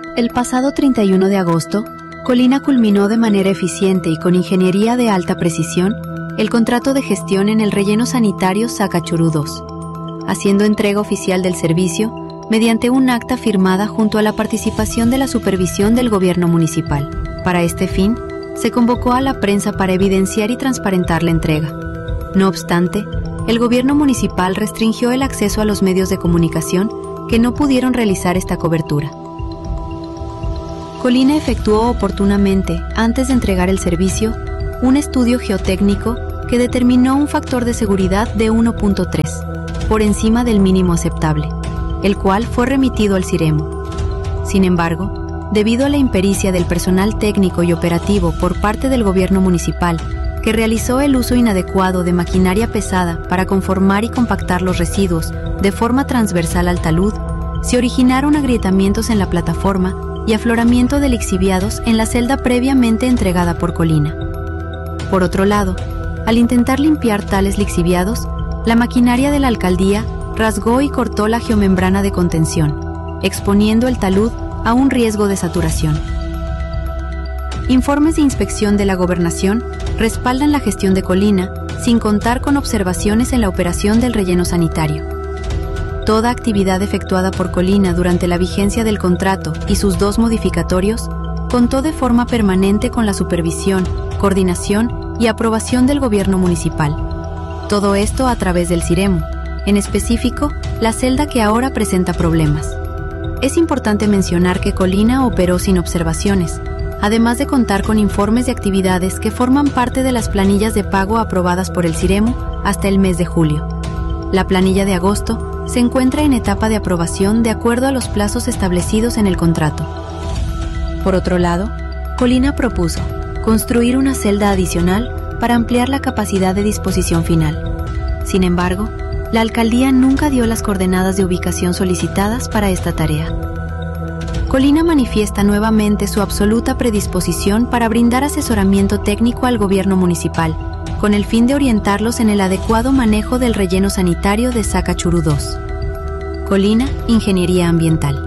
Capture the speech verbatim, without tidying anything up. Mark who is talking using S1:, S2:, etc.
S1: El pasado treinta y uno de agosto, Colina culminó de manera eficiente y con ingeniería de alta precisión el contrato de gestión en el relleno sanitario Sacachurú dos, haciendo entrega oficial del servicio mediante un acta firmada junto a la participación de la supervisión del gobierno municipal. Para este fin, se convocó a la prensa para evidenciar y transparentar la entrega. No obstante, el gobierno municipal restringió el acceso a los medios de comunicación que no pudieron realizar esta cobertura. Colina efectuó oportunamente, antes de entregar el servicio, un estudio geotécnico que determinó un factor de seguridad de uno punto tres, por encima del mínimo aceptable, el cual fue remitido al CIREMO. Sin embargo, debido a la impericia del personal técnico y operativo por parte del gobierno municipal, que realizó el uso inadecuado de maquinaria pesada para conformar y compactar los residuos de forma transversal al talud, se originaron agrietamientos en la plataforma y afloramiento de lixiviados en la celda previamente entregada por Colina. Por otro lado, al intentar limpiar tales lixiviados, la maquinaria de la alcaldía rasgó y cortó la geomembrana de contención, exponiendo el talud a un riesgo de saturación. Informes de inspección de la Gobernación respaldan la gestión de Colina, sin contar con observaciones en la operación del relleno sanitario. Toda actividad efectuada por Colina durante la vigencia del contrato y sus dos modificatorios contó de forma permanente con la supervisión, coordinación y aprobación del gobierno municipal. Todo esto a través del CIREMO, en específico, la celda que ahora presenta problemas. Es importante mencionar que Colina operó sin observaciones, además de contar con informes de actividades que forman parte de las planillas de pago aprobadas por el CIREMO hasta el mes de julio. La planilla de agosto se encuentra en etapa de aprobación de acuerdo a los plazos establecidos en el contrato. Por otro lado, Colina propuso construir una celda adicional para ampliar la capacidad de disposición final. Sin embargo, la alcaldía nunca dio las coordenadas de ubicación solicitadas para esta tarea. Colina manifiesta nuevamente su absoluta predisposición para brindar asesoramiento técnico al gobierno municipal, con el fin de orientarlos en el adecuado manejo del relleno sanitario de Sacachurú dos. Colina, Ingeniería Ambiental.